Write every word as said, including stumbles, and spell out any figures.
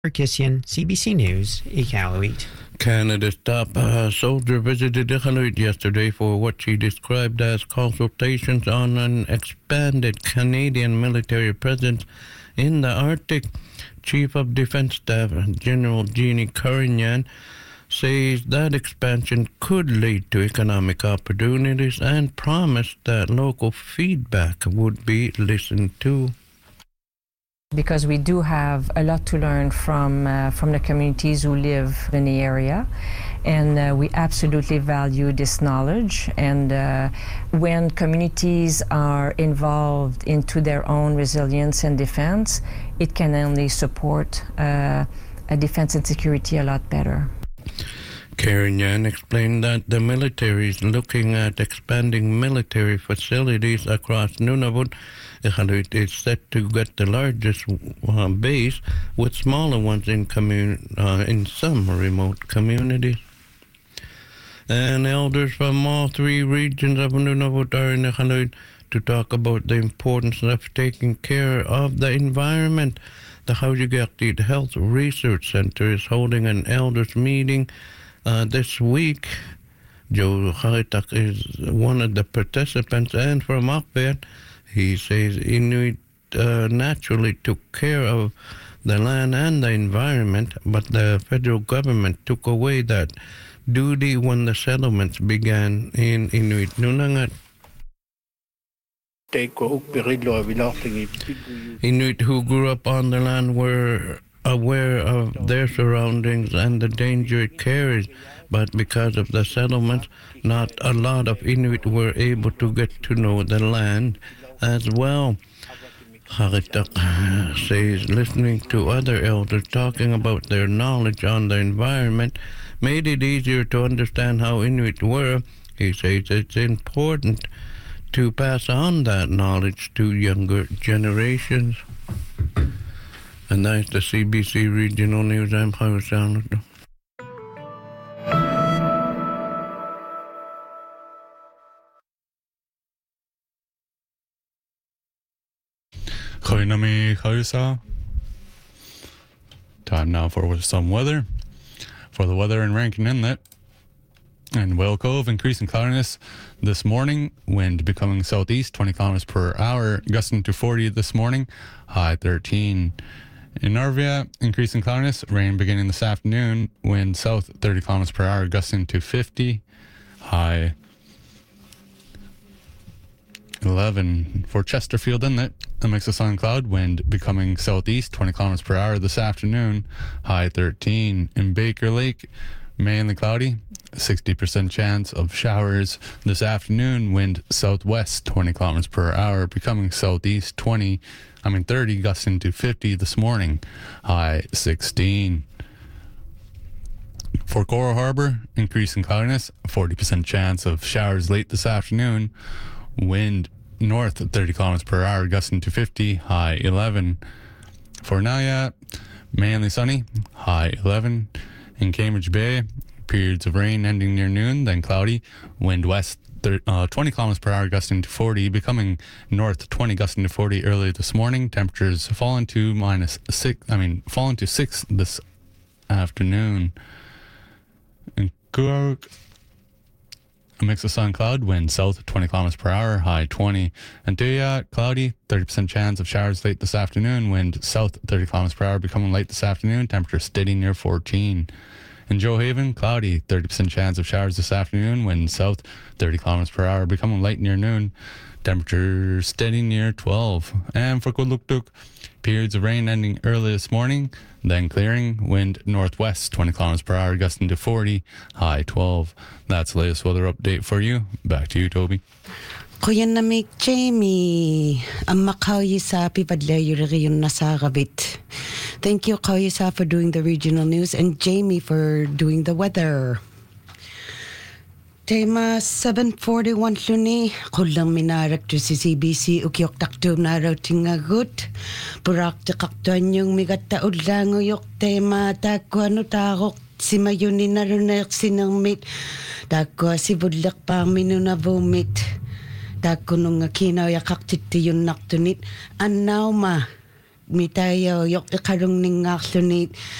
Kissian, C B C News, Iqaluit. Canada's top uh, soldier visited Iqaluit yesterday for what she described as consultations on an expanded Canadian military presence in the Arctic. Chief of Defense Staff General Jeannie Carignan says that expansion could lead to economic opportunities and promised that local feedback would be listened to. Because we do have a lot to learn from uh, from the communities who live in the area, and uh, we absolutely value this knowledge. And uh, when communities are involved into their own resilience and defense, it can only support uh, a defense and security a lot better. Carignan explained that the military is looking at expanding military facilities across Nunavut. Iqaluit is set to get the largest uh, base, with smaller ones in commun- uh, in some remote communities. And elders from all three regions of Nunavut are in Iqaluit to talk about the importance of taking care of the environment. The Haujigaktit Health Research Center is holding an elders meeting uh, this week. Joe Haritak is one of the participants, and from Akbert, he says Inuit uh, naturally took care of the land and the environment, but the federal government took away that duty when the settlements began in Inuit Nunangat. Inuit who grew up on the land were aware of their surroundings and the danger it carries, but because of the settlements, not a lot of Inuit were able to get to know the land as well. Haritak says listening to other elders talking about their knowledge on the environment made it easier to understand how Inuit were. He says it's important to pass on that knowledge to younger generations. And that's the C B C Regional News. I'm Jaime Salado. Koinami Kausa. Time now for some weather. For the weather in Rankin Inlet and Whale Cove, increasing cloudiness this morning. Wind becoming southeast, twenty kilometers per hour, gusting to forty this morning, high thirteen. In Narvia, increasing cloudiness, rain beginning this afternoon, wind south thirty kilometers per hour, gusting to fifty, high eleven. For Chesterfield Inlet, a mix of sun and cloud, wind becoming southeast, twenty kilometers per hour this afternoon, high thirteen. In Baker Lake, mainly cloudy, sixty percent chance of showers this afternoon, wind southwest, twenty kilometers per hour, becoming southeast, twenty, I mean thirty, gusting to fifty this morning, high sixteen. For Coral Harbor, increasing cloudiness, forty percent chance of showers late this afternoon, wind north thirty kilometers per hour, gusting to fifty, high eleven. For Nayat, mainly sunny, high eleven. In Cambridge Bay, periods of rain ending near noon, then cloudy, wind west thirty, uh, twenty kilometers per hour, gusting to forty, becoming north twenty, gusting to forty early this morning. Temperatures falling to minus six, I mean, falling to six this afternoon. In Cook, a mix of sun and cloud, wind south twenty kilometers per hour, high twenty. And Duyat, cloudy, thirty percent chance of showers late this afternoon, wind south thirty kilometers per hour, becoming light this afternoon, temperature steady near fourteen. In Joe Haven, cloudy, thirty percent chance of showers this afternoon, wind south thirty kilometers per hour, becoming light near noon, temperature steady near twelve. And for Kuluktuk, periods of rain ending early this morning, then clearing, wind northwest twenty kilometers per hour, gusting to forty, high twelve. That's the latest weather update for you. Back to you, Toby. Kuya namig Jamie, ang makauyi sa pipadlayo yung nasagabit. Thank you, Kauya Sa, for doing the regional news, and Jamie for doing the weather. Tema seven forty-one luni, kulang minarak to si C B C, ukyok takto naraw tingagut. Purak takaktuan yung migataod lang uyok tema, tako ano takok, si mayuni narunak sinang mit, tako si budlak pang minuna vomit. Tako nung kinaw yakak titi yung naktunit, anaw ma. mitayo yok iqarungningaarluni